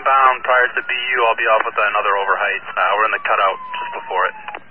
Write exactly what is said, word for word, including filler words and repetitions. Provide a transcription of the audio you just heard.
inbound prior to the B U. I'll be off with another over height. Uh, we're in the cutout just before it.